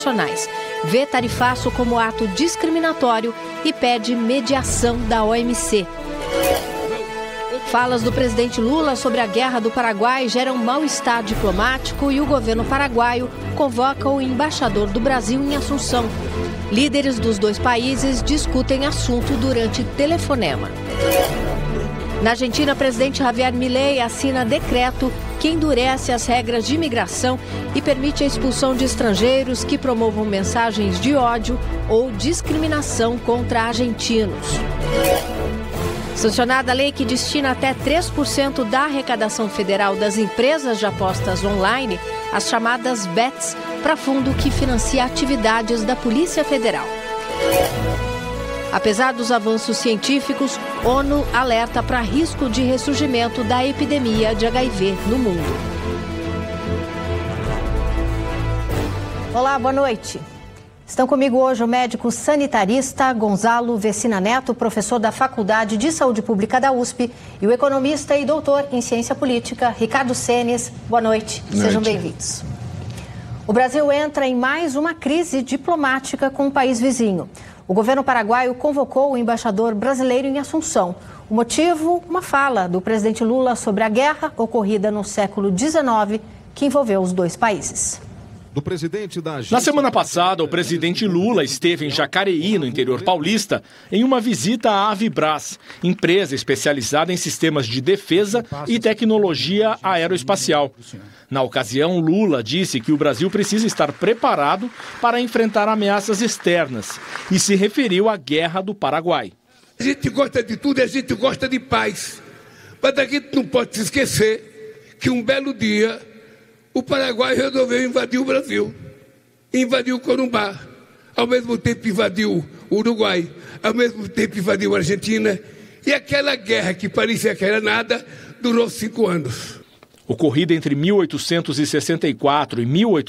vê tarifaço como ato discriminatório e pede mediação da OMC. Falas do presidente Lula sobre a guerra do Paraguai geram mal-estar diplomático e o governo paraguaio convoca o embaixador do Brasil em Assunção. Líderes dos dois países discutem assunto durante telefonema. Na Argentina, o presidente Javier Milei assina decreto que endurece as regras de imigração e permite a expulsão de estrangeiros que promovam mensagens de ódio ou discriminação contra argentinos. Sancionada a lei que destina até 3% da arrecadação federal das empresas de apostas online, as chamadas BETs, para fundo que financia atividades da Polícia Federal. Apesar dos avanços científicos, ONU alerta para risco de ressurgimento da epidemia de HIV no mundo. Olá, boa noite. Estão comigo hoje o médico sanitarista Gonzalo Vecina Neto, professor da Faculdade de Saúde Pública da USP, e o economista e doutor em ciência política, Ricardo Senes. Boa noite, sejam bem-vindos. O Brasil entra em mais uma crise diplomática com o país vizinho. O governo paraguaio convocou o embaixador brasileiro em Assunção. O motivo, uma fala do presidente Lula sobre a guerra ocorrida no século XIX, que envolveu os dois países. Na semana passada, o presidente Lula esteve em Jacareí, no interior paulista, em uma visita à Avibras, empresa especializada em sistemas de defesa e tecnologia aeroespacial. Na ocasião, Lula disse que o Brasil precisa estar preparado para enfrentar ameaças externas e se referiu à guerra do Paraguai. A gente gosta de tudo e a gente gosta de paz. Mas a gente não pode se esquecer que um belo dia o Paraguai resolveu invadir o Brasil. Invadiu o Corumbá. Ao mesmo tempo invadiu o Uruguai. Ao mesmo tempo invadiu a Argentina. E aquela guerra que parecia que era nada, durou 5 anos. Ocorrida entre 1864 e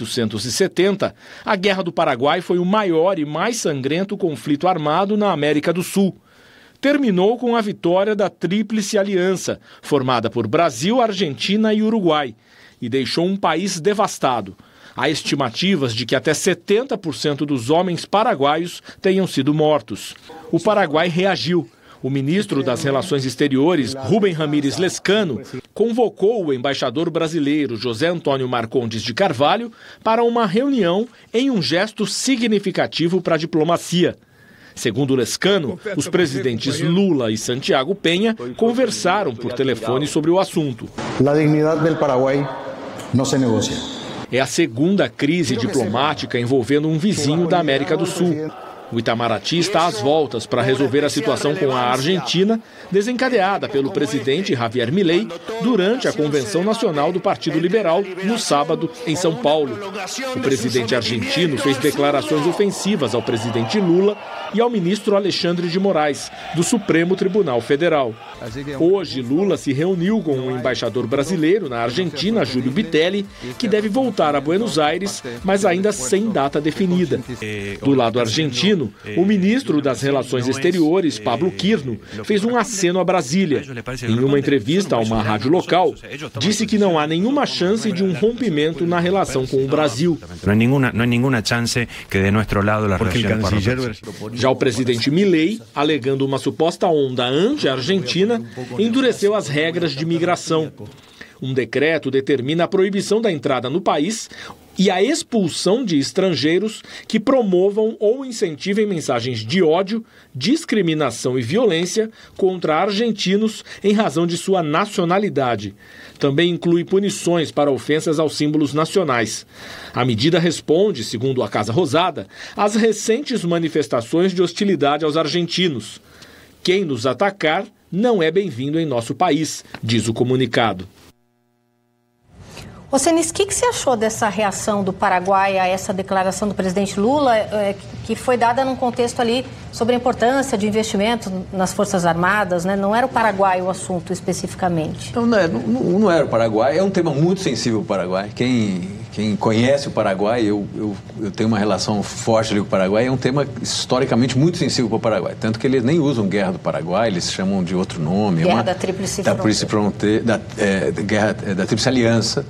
1870, a Guerra do Paraguai foi o maior e mais sangrento conflito armado na América do Sul. Terminou com a vitória da Tríplice Aliança, formada por Brasil, Argentina e Uruguai, e deixou um país devastado. Há estimativas de que até 70% dos homens paraguaios tenham sido mortos. O Paraguai reagiu. O ministro das Relações Exteriores, Rubem Ramírez Lescano, convocou o embaixador brasileiro José Antônio Marcondes de Carvalho para uma reunião em um gesto significativo para a diplomacia. Segundo Lescano, os presidentes Lula e Santiago Penha conversaram por telefone sobre o assunto. A dignidade do Paraguai não se negocia. É a segunda crise diplomática envolvendo um vizinho da América do Sul. O Itamaraty está às voltas para resolver a situação com a Argentina, desencadeada pelo presidente Javier Milei durante a Convenção Nacional do Partido Liberal, no sábado, em São Paulo. O presidente argentino fez declarações ofensivas ao presidente Lula e ao ministro Alexandre de Moraes, do Supremo Tribunal Federal. Hoje, Lula se reuniu com o embaixador brasileiro na Argentina, Júlio Bitelli, que deve voltar a Buenos Aires, mas ainda sem data definida. Do lado argentino, o ministro das Relações Exteriores, Pablo Quirno, fez um aceno a Brasília. Em uma entrevista a uma rádio local, disse que não há nenhuma chance de um rompimento na relação com o Brasil. Não há nenhuma chance que de nosso lado a relação com o Brasil. Já o presidente Milei, alegando uma suposta onda anti-argentina, endureceu as regras de migração. Um decreto determina a proibição da entrada no país e a expulsão de estrangeiros que promovam ou incentivem mensagens de ódio, discriminação e violência contra argentinos em razão de sua nacionalidade. Também inclui punições para ofensas aos símbolos nacionais. A medida responde, segundo a Casa Rosada, às recentes manifestações de hostilidade aos argentinos. Quem nos atacar não é bem-vindo em nosso país, diz o comunicado. Ô Senes, o que você achou dessa reação do Paraguai a essa declaração do presidente Lula, que foi dada num contexto ali sobre a importância de investimento nas Forças Armadas, né? Não era o Paraguai o assunto especificamente. Não era o Paraguai, é um tema muito sensível o Paraguai. Quem Quem conhece o Paraguai, eu tenho uma relação forte ali com o Paraguai, é um tema historicamente muito sensível para o Paraguai. Tanto que eles nem usam Guerra do Paraguai, eles chamam de outro nome. Guerra da Tríplice Fronteira. Guerra da Tríplice Aliança.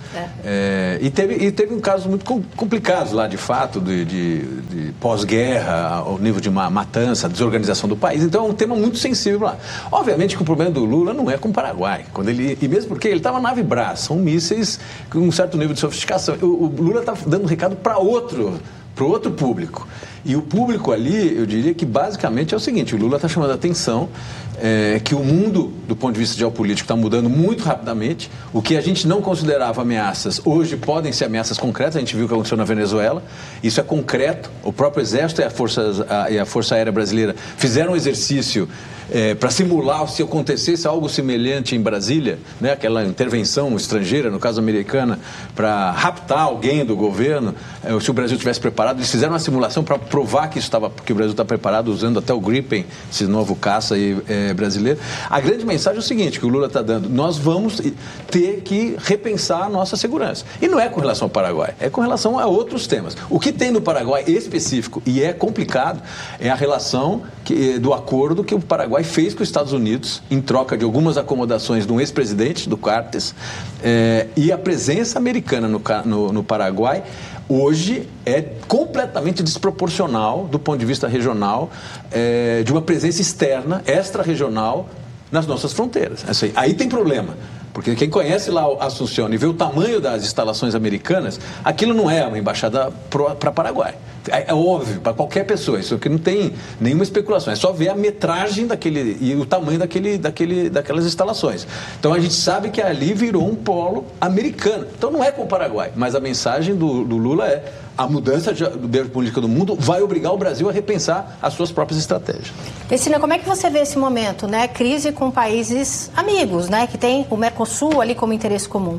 E teve um caso muito complicado lá, de fato, de pós-guerra, ao nível de uma matança, desorganização do país. Então é um tema muito sensível lá. Obviamente que o problema do Lula não é com o Paraguai. E mesmo porque ele estava na nave Brás, são mísseis com um certo nível de sofisticação. O Lula está dando um recado para outro público. E o público ali, eu diria que basicamente é o seguinte: o Lula está chamando a atenção que o mundo, do ponto de vista geopolítico, está mudando muito rapidamente. O que a gente não considerava ameaças, hoje podem ser ameaças concretas. A gente viu o que aconteceu na Venezuela. Isso é concreto. O próprio Exército e a Força Aérea Brasileira fizeram um exercício para simular se acontecesse algo semelhante em Brasília, né, aquela intervenção estrangeira, no caso americana, para raptar alguém do governo, se o Brasil estivesse preparado. Eles fizeram uma simulação para provar que o Brasil está preparado, usando até o Gripen, esse novo caça aí, brasileiro. A grande mensagem é o seguinte, que o Lula está dando: nós vamos ter que repensar a nossa segurança. E não é com relação ao Paraguai, é com relação a outros temas. O que tem no Paraguai específico, e é complicado, é a relação do acordo que o Paraguai fez com os Estados Unidos, em troca de algumas acomodações de um ex-presidente, do Cartes, e a presença americana no Paraguai hoje é completamente desproporcional do ponto de vista regional, de uma presença externa, extra-regional, nas nossas fronteiras. Aí tem problema. Porque quem conhece lá Assunção e vê o tamanho das instalações americanas, aquilo não é uma embaixada para Paraguai. É óbvio, para qualquer pessoa. Isso aqui não tem nenhuma especulação. É só ver a metragem e o tamanho daquelas instalações. Então a gente sabe que ali virou um polo americano. Então não é com o Paraguai. Mas a mensagem do Lula é: a mudança de política do mundo vai obrigar o Brasil a repensar as suas próprias estratégias. Vecina, como é que você vê esse momento, né? Crise com países amigos, né? Que tem o Mercosul ali como interesse comum.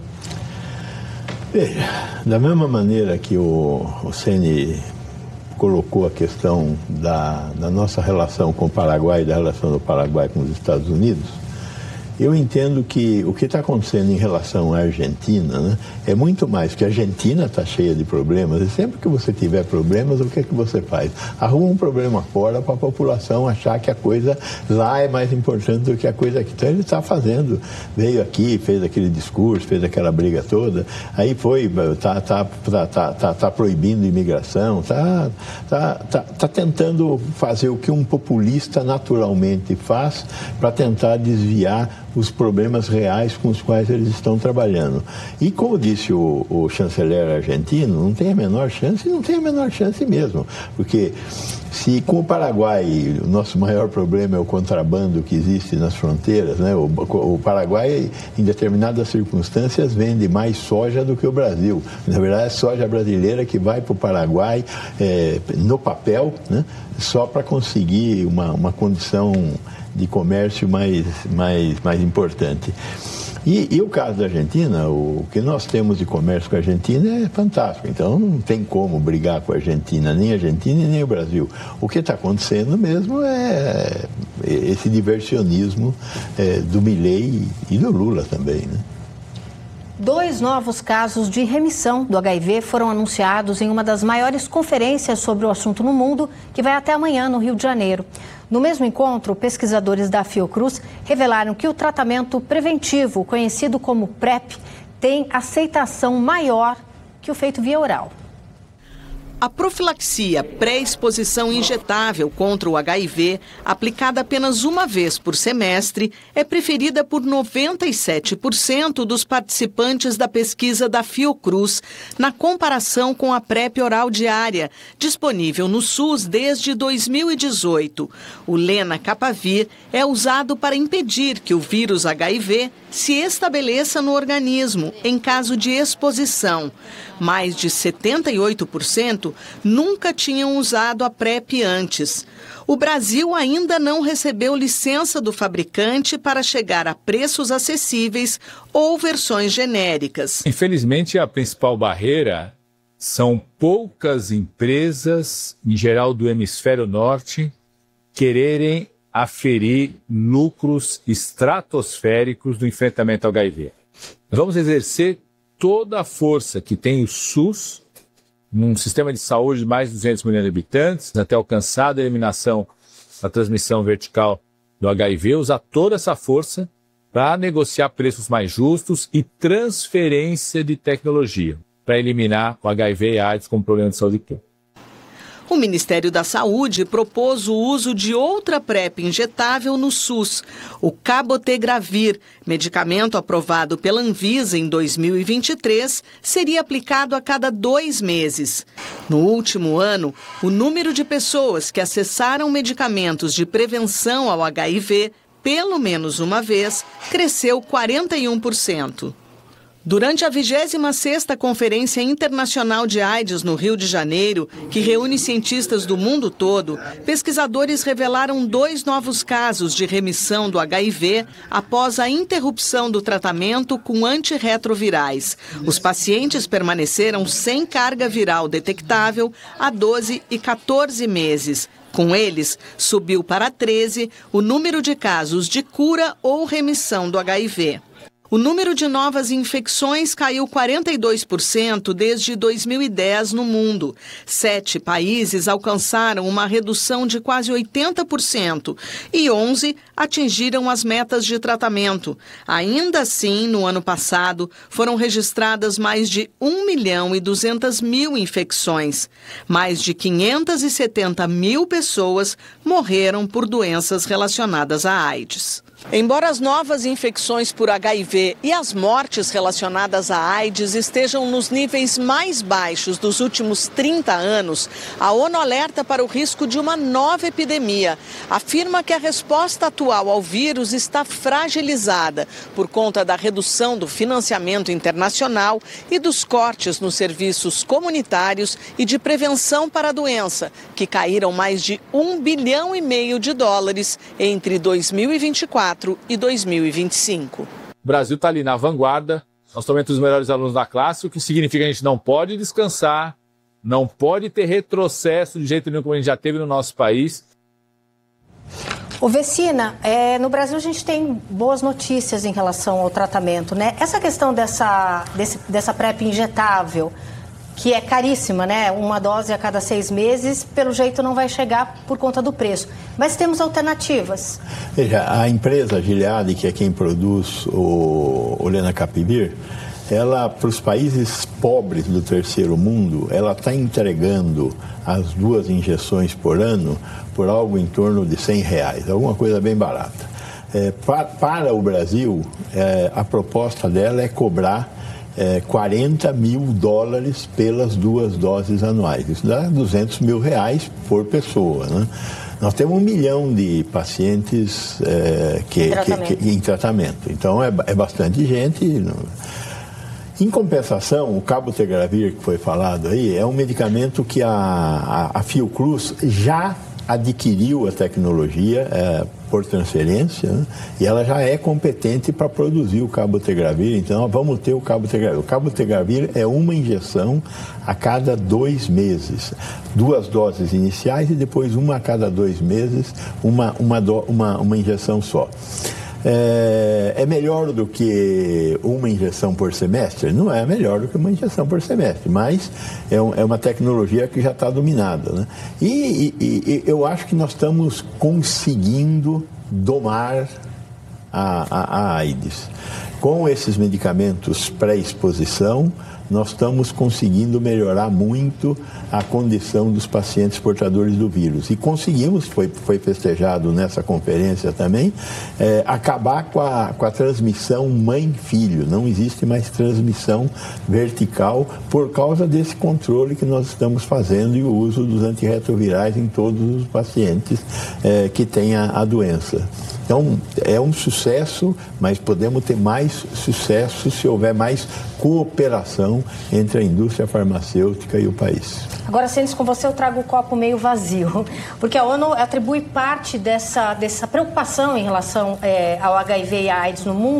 Da mesma maneira que o Ceni colocou a questão da nossa relação com o Paraguai e da relação do Paraguai com os Estados Unidos, eu entendo que o que está acontecendo em relação à Argentina, né, é muito mais, porque a Argentina está cheia de problemas, e sempre que você tiver problemas, o que é que você faz? Arruma um problema fora para a população achar que a coisa lá é mais importante do que a coisa aqui. Então ele está fazendo, veio aqui, fez aquele discurso, fez aquela briga toda, aí foi, tá proibindo imigração, tá tentando fazer o que um populista naturalmente faz para tentar desviar os problemas reais com os quais eles estão trabalhando. E como disse o chanceler argentino, não tem a menor chance, e não tem a menor chance mesmo, porque se com o Paraguai o nosso maior problema é o contrabando que existe nas fronteiras, né? O Paraguai, em determinadas circunstâncias, vende mais soja do que o Brasil. Na verdade, é soja brasileira que vai para o Paraguai no papel, né? Só para conseguir uma condição de comércio mais importante. E o caso da Argentina, o que nós temos de comércio com a Argentina é fantástico. Então não tem como brigar com a Argentina, nem a Argentina e nem o Brasil. O que está acontecendo mesmo é esse diversionismo do Milei e do Lula também, né? 2 novos casos de remissão do HIV foram anunciados em uma das maiores conferências sobre o assunto no mundo, que vai até amanhã no Rio de Janeiro. No mesmo encontro, pesquisadores da Fiocruz revelaram que o tratamento preventivo, conhecido como PrEP, tem aceitação maior que o feito via oral. A profilaxia pré-exposição injetável contra o HIV, aplicada apenas uma vez por semestre, é preferida por 97% dos participantes da pesquisa da Fiocruz, na comparação com a PrEP oral diária, disponível no SUS desde 2018. O Lenacapavir é usado para impedir que o vírus HIV se estabeleça no organismo em caso de exposição. Mais de 78% nunca tinham usado a PrEP antes. O Brasil ainda não recebeu licença do fabricante para chegar a preços acessíveis ou versões genéricas. Infelizmente, a principal barreira são poucas empresas, em geral do hemisfério norte, quererem aferir lucros estratosféricos do enfrentamento ao HIV. Vamos exercer toda a força que tem o SUS, num sistema de saúde de mais de 200 milhões de habitantes, até alcançar a eliminação da transmissão vertical do HIV, usar toda essa força para negociar preços mais justos e transferência de tecnologia para eliminar o HIV e a AIDS como problema de saúde pública. O Ministério da Saúde propôs o uso de outra PrEP injetável no SUS, o Cabotegravir, medicamento aprovado pela Anvisa em 2023, seria aplicado a cada 2 meses. No último ano, o número de pessoas que acessaram medicamentos de prevenção ao HIV, pelo menos uma vez, cresceu 41%. Durante a 26ª Conferência Internacional de AIDS no Rio de Janeiro, que reúne cientistas do mundo todo, pesquisadores revelaram 2 novos casos de remissão do HIV após a interrupção do tratamento com antirretrovirais. Os pacientes permaneceram sem carga viral detectável há 12 e 14 meses. Com eles, subiu para 13 o número de casos de cura ou remissão do HIV. O número de novas infecções caiu 42% desde 2010 no mundo. 7 países alcançaram uma redução de quase 80% e 11 atingiram as metas de tratamento. Ainda assim, no ano passado, foram registradas mais de 1.200.000 infecções. Mais de 570.000 pessoas morreram por doenças relacionadas à AIDS. Embora as novas infecções por HIV e as mortes relacionadas à AIDS estejam nos níveis mais baixos dos últimos 30 anos, a ONU alerta para o risco de uma nova epidemia. Afirma que a resposta atual ao vírus está fragilizada por conta da redução do financiamento internacional e dos cortes nos serviços comunitários e de prevenção para a doença, que caíram mais de $1,5 bilhão entre 2024 e 2025. O Brasil está ali na vanguarda, nós somos entre os melhores alunos da classe, o que significa que a gente não pode descansar, não pode ter retrocesso de jeito nenhum como a gente já teve no nosso país. Ô Vecina, no Brasil a gente tem boas notícias em relação ao tratamento, né? Essa questão dessa PrEP injetável, que é caríssima, né? Uma dose a cada 6 meses, pelo jeito não vai chegar por conta do preço. Mas temos alternativas. Veja, a empresa Gilead, que é quem produz o lenacapavir, ela, para os países pobres do terceiro mundo, ela está entregando as 2 injeções por ano por algo em torno de R$100, alguma coisa bem barata. Para o Brasil, a proposta dela é cobrar $40 mil pelas 2 doses anuais. Isso dá R$200 mil por pessoa, né? Nós temos 1 milhão de pacientes em tratamento. Então, é bastante gente. Em compensação, o Cabotegravir, que foi falado aí, é um medicamento que a Fiocruz já adquiriu a tecnologia por transferência, né? E ela já é competente para produzir o Cabotegravir, então nós vamos ter o Cabotegravir. O Cabotegravir é uma injeção a cada 2 meses, 2 doses iniciais e depois uma a cada 2 meses, uma injeção só. É melhor do que uma injeção por semestre? Não é melhor do que uma injeção por semestre, mas é uma tecnologia que já está dominada, né? E eu acho que nós estamos conseguindo domar a AIDS. Com esses medicamentos pré-exposição, nós estamos conseguindo melhorar muito a condição dos pacientes portadores do vírus. E conseguimos, foi festejado nessa conferência também, acabar com a transmissão mãe-filho. Não existe mais transmissão vertical por causa desse controle que nós estamos fazendo e o uso dos antirretrovirais em todos os pacientes que têm a doença. Então, é um sucesso, mas podemos ter mais sucesso se houver mais cooperação entre a indústria farmacêutica e o país. Agora, Cênis, com você eu trago o copo meio vazio, porque a ONU atribui parte dessa preocupação em relação ao HIV e à AIDS no mundo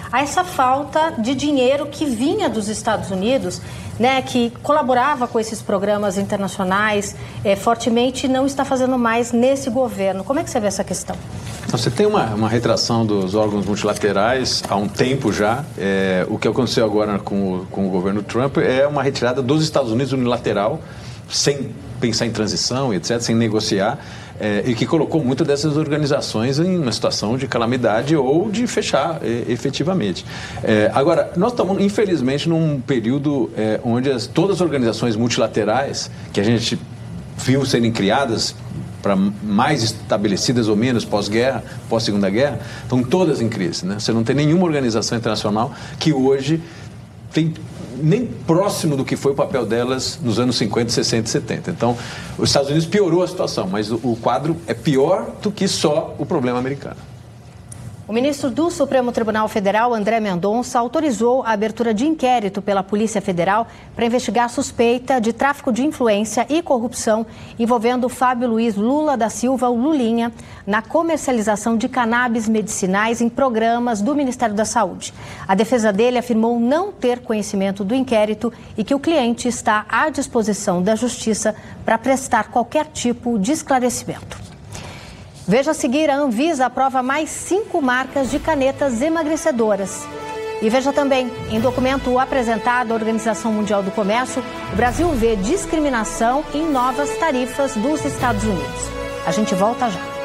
a essa falta de dinheiro que vinha dos Estados Unidos, né, que colaborava com esses programas internacionais fortemente, não está fazendo mais nesse governo. Como é que você vê essa questão? Você tem uma retração dos órgãos multilaterais há um tempo já. O que aconteceu agora com o governo Trump é uma retirada dos Estados Unidos unilateral, sem pensar em transição, etc., sem negociar, e que colocou muitas dessas organizações em uma situação de calamidade ou de fechar efetivamente. Agora, nós estamos, infelizmente, num período onde todas as organizações multilaterais que a gente viu serem criadas, para mais estabelecidas ou menos pós-guerra, pós-segunda guerra, estão todas em crise, né? Você não tem nenhuma organização internacional que hoje tem nem próximo do que foi o papel delas nos anos 50, 60 e 70. Então, os Estados Unidos piorou a situação, mas o quadro é pior do que só o problema americano. O ministro do Supremo Tribunal Federal, André Mendonça, autorizou a abertura de inquérito pela Polícia Federal para investigar a suspeita de tráfico de influência e corrupção envolvendo Fábio Luiz Lula da Silva, o Lulinha, na comercialização de cannabis medicinais em programas do Ministério da Saúde. A defesa dele afirmou não ter conhecimento do inquérito e que o cliente está à disposição da Justiça para prestar qualquer tipo de esclarecimento. Veja a seguir, a Anvisa aprova mais 5 marcas de canetas emagrecedoras. E veja também, em documento apresentado à Organização Mundial do Comércio, o Brasil vê discriminação em novas tarifas dos Estados Unidos. A gente volta já.